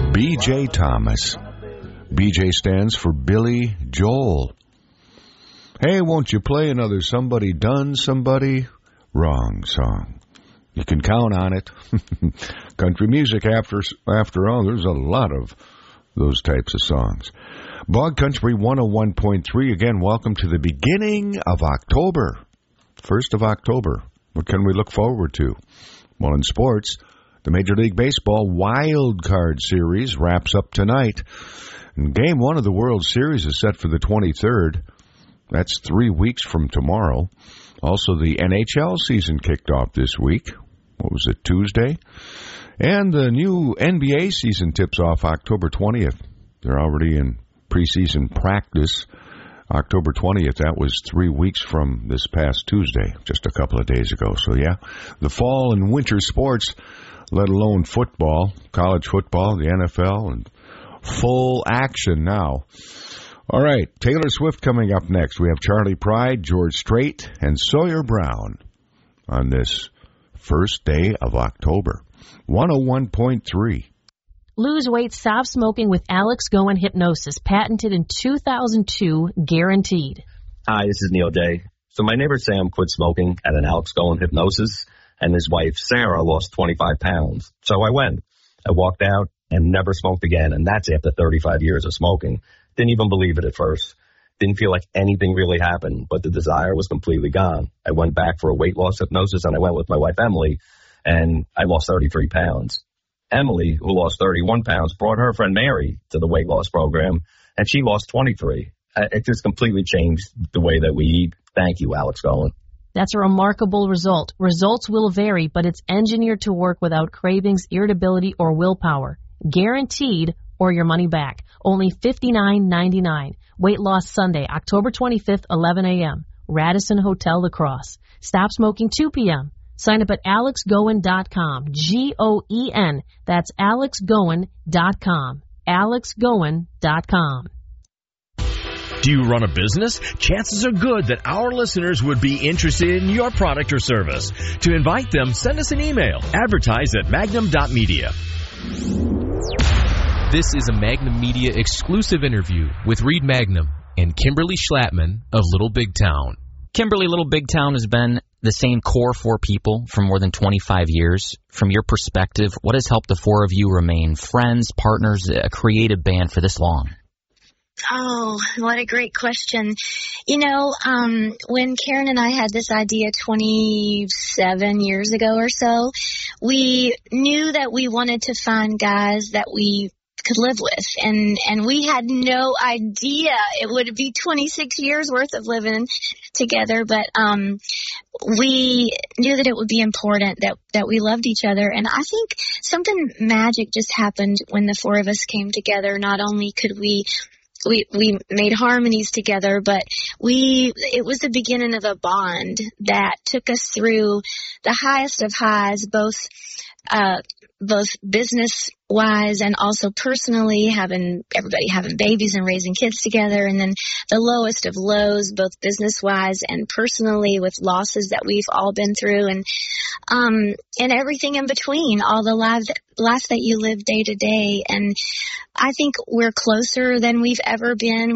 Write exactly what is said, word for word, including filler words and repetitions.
B J Thomas. B J stands for Billy Joel. Hey, won't you play another Somebody Done Somebody Wrong song? You can count on it. Country music, after after all, there's a lot of those types of songs. Bog Country one oh one point three, again, welcome to the beginning of October. first of October. What can we look forward to? Well, in sports, the Major League Baseball Wild Card Series wraps up tonight. And Game one of the World Series is set for the twenty-third. That's three weeks from tomorrow. Also, the N H L season kicked off this week. What was it, Tuesday? And the new N B A season tips off October twentieth. They're already in preseason practice. October twentieth, that was three weeks from this past Tuesday, just a couple of days ago. So, yeah, the fall and winter sports, let alone football, college football, the N F L, and full action now. All right, Taylor Swift coming up next. We have Charlie Pride, George Strait, and Sawyer Brown on this first day of October. one oh one point three. Lose weight, stop smoking with Alex Goen Hypnosis, patented in two thousand two, guaranteed. Hi, this is Neil Day. So my neighbor Sam quit smoking at an Alex Goen Hypnosis, and his wife Sarah lost twenty-five pounds. So I went. I walked out and never smoked again, and that's after thirty-five years of smoking. Didn't even believe it at first. Didn't feel like anything really happened, but the desire was completely gone. I went back for a weight loss hypnosis, and I went with my wife Emily, and I lost thirty-three pounds. Emily, who lost thirty-one pounds, brought her friend Mary to the weight loss program, and she lost twenty-three. It just completely changed the way that we eat. Thank you, Alex Goen. That's a remarkable result. Results will vary, but it's engineered to work without cravings, irritability, or willpower. Guaranteed, or your money back. Only fifty-nine ninety-nine. Weight Loss Sunday, October twenty-fifth, eleven a.m. Radisson Hotel La Crosse. Stop smoking two p.m. Sign up at alex goen dot com. G O E N. That's alex goen dot com. alex goen dot com. Do you run a business? Chances are good that our listeners would be interested in your product or service. To invite them, send us an email. Advertise at magnum dot media. This is a Magnum Media exclusive interview with Reed Magnum and Kimberly Schlattman of Little Big Town. Kimberly, Little Big Town has been the same core four people for more than twenty-five years. From your perspective, what has helped the four of you remain friends, partners, a creative band for this long? Oh, what a great question. You know, um, when Karen and I had this idea twenty-seven years ago or so, we knew that we wanted to find guys that we could live with, and and we had no idea it would be twenty-six years worth of living together, but um we knew that it would be important that that we loved each other. And I think something magic just happened when the four of us came together. Not only could we we we made harmonies together, but we it was the beginning of a bond that took us through the highest of highs, both uh both business wise and also personally, having everybody having babies and raising kids together, and then the lowest of lows, both business wise and personally, with losses that we've all been through, and um and everything in between, all the life that, life that you live day to day. And I think we're closer than we've ever been.